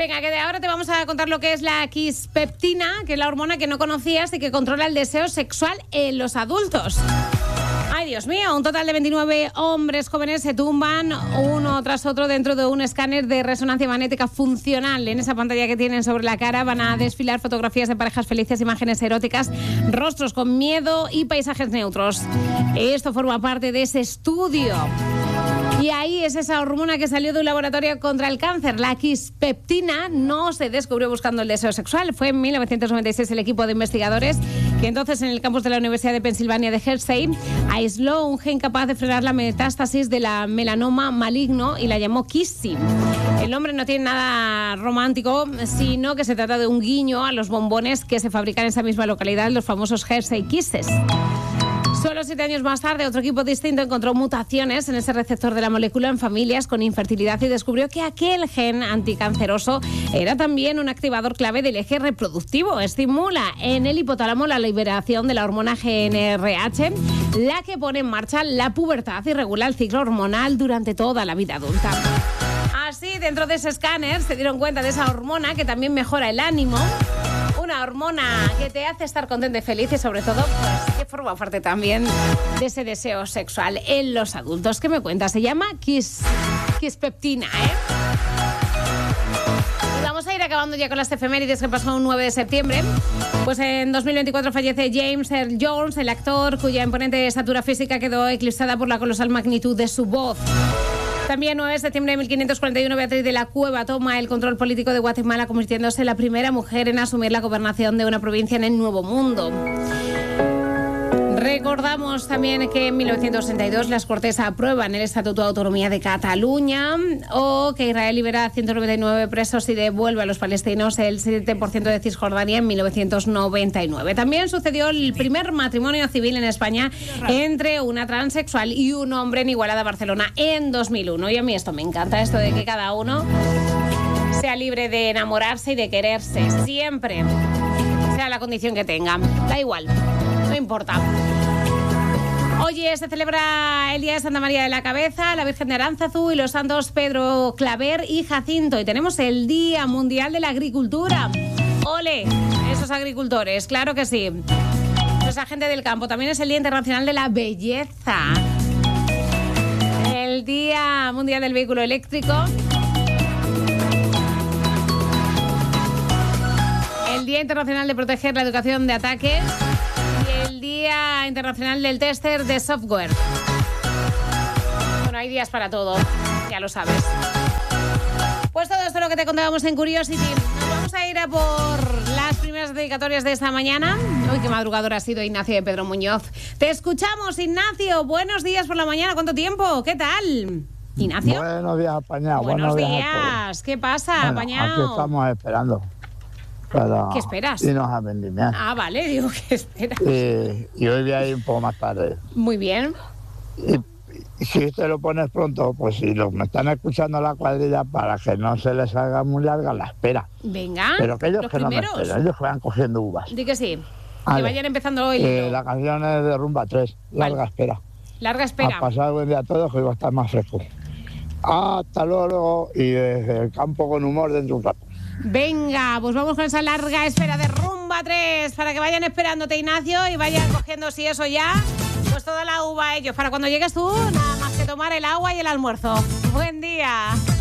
Venga, que de ahora te vamos a contar lo que es la quispeptina, que es la hormona que no conocías y que controla el deseo sexual en los adultos. Ay, Dios mío, un total de 29 hombres jóvenes se tumban uno tras otro dentro de un escáner de resonancia magnética funcional. En esa pantalla que tienen sobre la cara van a desfilar fotografías de parejas felices, imágenes eróticas, rostros con miedo y paisajes neutros. Esto forma parte de ese estudio. Y ahí es esa hormona que salió de un laboratorio contra el cáncer. La quispeptina no se descubrió buscando el deseo sexual. Fue en 1996 el equipo de investigadores que entonces en el campus de la Universidad de Pensilvania de Hershey aisló un gen capaz de frenar la metástasis de la melanoma maligno y la llamó Kissy. El nombre no tiene nada romántico, sino que se trata de un guiño a los bombones que se fabrican en esa misma localidad, los famosos Hershey Kisses. Solo 7 años más tarde, otro equipo distinto encontró mutaciones en ese receptor de la molécula en familias con infertilidad y descubrió que aquel gen anticanceroso era también un activador clave del eje reproductivo. Estimula en el hipotálamo la liberación de la hormona GnRH, la que pone en marcha la pubertad y regula el ciclo hormonal durante toda la vida adulta. Así, dentro de ese escáner se dieron cuenta de esa hormona que también mejora el ánimo. Una hormona que te hace estar contento y feliz y sobre todo pues, que forma parte también de ese deseo sexual en los adultos. ¿Qué me cuentas? Se llama quispeptina, Y vamos a ir acabando ya con las efemérides que pasó un 9 de septiembre. Pues en 2024 fallece James Earl Jones, el actor cuya imponente estatura física quedó eclipsada por la colosal magnitud de su voz. También 9 de septiembre de 1541, Beatriz de la Cueva toma el control político de Guatemala, convirtiéndose en la primera mujer en asumir la gobernación de una provincia en el Nuevo Mundo. Recordamos también que en 1962 las Cortes aprueban el Estatuto de Autonomía de Cataluña, o que Israel libera a 199 presos y devuelve a los palestinos el 7% de Cisjordania en 1999. También sucedió el primer matrimonio civil en España entre una transexual y un hombre en Igualada, Barcelona, en 2001. Y a mí esto me encanta, esto de que cada uno sea libre de enamorarse y de quererse, siempre, sea la condición que tenga. Da igual, no importa. Hoy se celebra el Día de Santa María de la Cabeza, la Virgen de Aránzazu y los santos Pedro Claver y Jacinto. Y tenemos el Día Mundial de la Agricultura. ¡Ole! Esos agricultores, claro que sí. Esa gente del campo. También es el Día Internacional de la Belleza. El Día Mundial del Vehículo Eléctrico. El Día Internacional de Proteger la Educación de Ataques. El Día Internacional del Tester de Software. Bueno, hay días para todo, ya lo sabes. Pues todo esto es lo que te contábamos en Curiosity. Nos vamos a ir a por las primeras dedicatorias de esta mañana. Uy, qué madrugador ha sido Ignacio de Pedro Muñoz. Te escuchamos, Ignacio. Buenos días por la mañana. ¿Cuánto tiempo? ¿Qué tal? Ignacio. Buenos días, apañado. Buenos días. ¿Qué pasa, bueno, apañado? Aquí estamos esperando. Pero ¿Qué esperas? Y nos a vendimiar. Ah, vale, digo, ¿qué esperas? Y hoy voy a ir un poco más tarde. Muy bien. Y si te lo pones pronto, pues si me están escuchando la cuadrilla, para que no se les haga muy larga la espera. Venga, pero que ellos los que primeros. No me esperen, ellos que vayan cogiendo uvas. Di que sí. Vale. Que vayan empezando hoy. La canción es de Rumba 3, Larga Vale. Espera. Larga espera. A pasar buen día a todos, que hoy va a estar más fresco. Hasta luego, y desde el campo con humor dentro de un rato. Venga, pues vamos con esa larga espera de Rumba 3 para que vayan esperándote, Ignacio, y vayan cogiendo, si eso ya, pues toda la uva ellos. Para cuando llegues tú, nada más que tomar el agua y el almuerzo. Buen día.